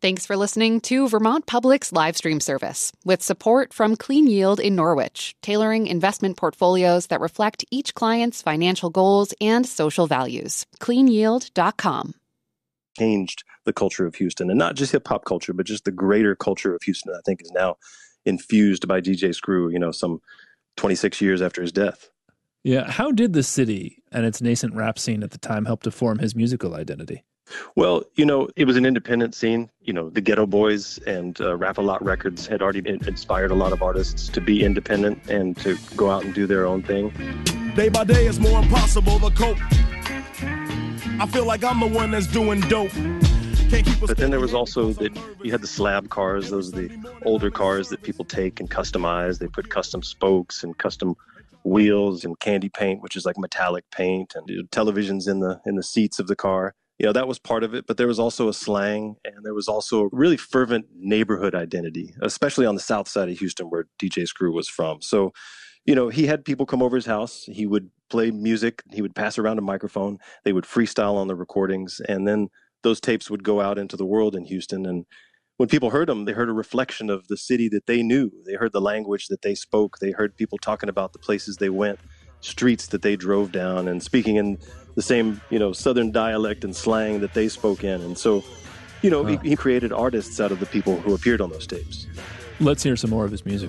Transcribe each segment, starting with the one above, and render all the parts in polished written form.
Thanks for listening to Vermont Public's live stream service with support from Clean Yield in Norwich, tailoring investment portfolios that reflect each client's financial goals and social values. CleanYield.com. Changed the culture of Houston, and not just hip hop culture, but just the greater culture of Houston, I think is now infused by DJ Screw, some 26 years after his death. Yeah. How did the city and its nascent rap scene at the time help to form his musical identity? Well, it was an independent scene. The Ghetto Boys and Rap-A-Lot Records had already inspired a lot of artists to be independent and to go out and do their own thing. Day by day, it's more impossible to cope. I feel like I'm the one that's doing dope. But then there was also that you had the slab cars. Those are the older cars that people take and customize. They put custom spokes and custom wheels and candy paint, which is like metallic paint, and televisions in the seats of the car. That was part of it, but there was also a slang, and there was also a really fervent neighborhood identity, especially on the south side of Houston where DJ Screw was from. So, he had people come over his house. He would play music. He would pass around a microphone. They would freestyle on the recordings, and then those tapes would go out into the world in Houston. And when people heard them, they heard a reflection of the city that they knew. They heard the language that they spoke. They heard people talking about the places they went, streets that they drove down, and speaking in the same, Southern dialect and slang that they spoke in. And so, he created artists out of the people who appeared on those tapes. Let's hear some more of his music.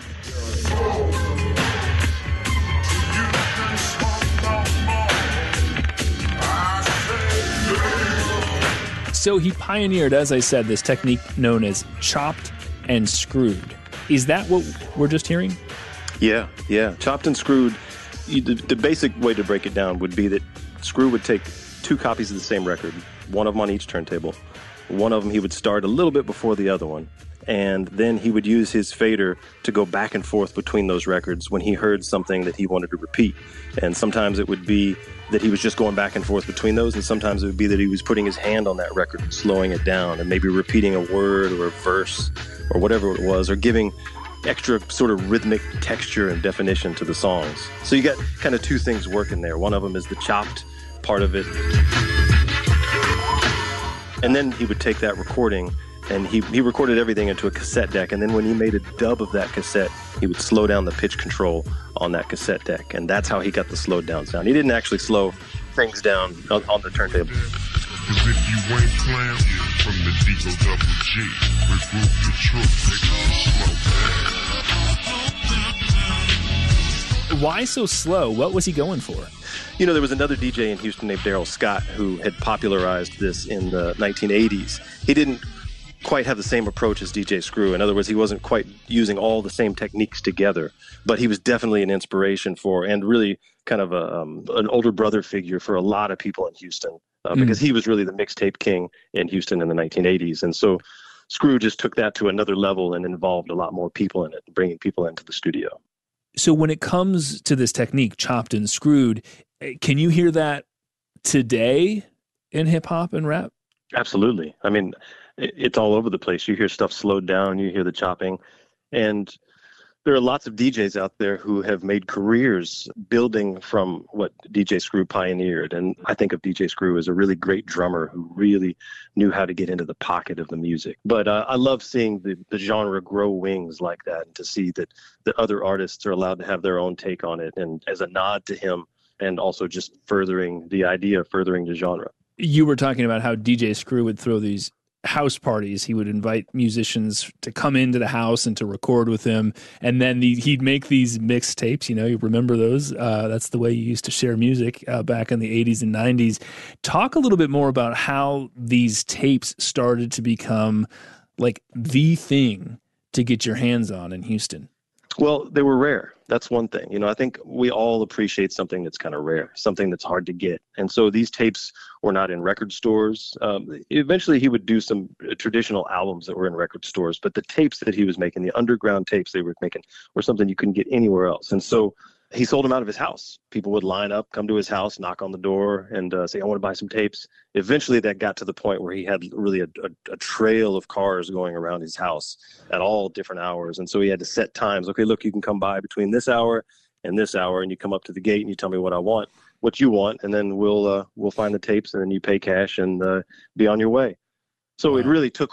So he pioneered, as I said, this technique known as chopped and screwed. Is that what we're just hearing? Yeah. Chopped and screwed. The basic way to break it down would be that Screw would take two copies of the same record, one of them on each turntable. One of them he would start a little bit before the other one, and then he would use his fader to go back and forth between those records when he heard something that he wanted to repeat. And sometimes it would be that he was just going back and forth between those, and sometimes it would be that he was putting his hand on that record and slowing it down and maybe repeating a word or a verse or whatever it was, or giving extra sort of rhythmic texture and definition to the songs. So you got kind of two things working there. One of them is the chopped part of it. And then he would take that recording and he recorded everything into a cassette deck. And then when he made a dub of that cassette, he would slow down the pitch control on that cassette deck. And that's how he got the slowed down sound. He didn't actually slow things down on the turntable. Cause if you ain't clam from the D-O-double-G, regroup the truck, slow. Why so slow? What was he going for? There was another DJ in Houston named Daryl Scott who had popularized this in the 1980s. He didn't quite have the same approach as DJ Screw. In other words, he wasn't quite using all the same techniques together, but he was definitely an inspiration for, and really kind of an older brother figure for a lot of people in Houston, because he was really the mixtape king in Houston in the 1980s. And so Screw just took that to another level and involved a lot more people in it, bringing people into the studio. So when it comes to this technique, chopped and screwed, can you hear that today in hip hop and rap? Absolutely. I mean, it's all over the place. You hear stuff slowed down, you hear the chopping, and there are lots of DJs out there who have made careers building from what DJ Screw pioneered. And I think of DJ Screw as a really great drummer who really knew how to get into the pocket of the music. But I love seeing the genre grow wings like that, and to see that the other artists are allowed to have their own take on it, and as a nod to him, and also just furthering the idea, furthering the genre. You were talking about how DJ Screw would throw these house parties. He would invite musicians to come into the house and to record with him, and then he'd make these mixtapes. You remember those? That's the way you used to share music back in the 80s and 90s. Talk a little bit more about how these tapes started to become like the thing to get your hands on in Houston. Well, they were rare. That's one thing. I think we all appreciate something that's kind of rare, something that's hard to get. And so these tapes were not in record stores. Eventually, he would do some traditional albums that were in record stores, but the tapes that he was making, the underground tapes they were making, were something you couldn't get anywhere else. And so he sold them out of his house. People would line up, come to his house, knock on the door, and say, I want to buy some tapes. Eventually, that got to the point where he had really a trail of cars going around his house at all different hours. And so he had to set times. Okay, look, you can come by between this hour and this hour, and you come up to the gate and you tell me what you want, and then we'll find the tapes, and then you pay cash and be on your way. So It really took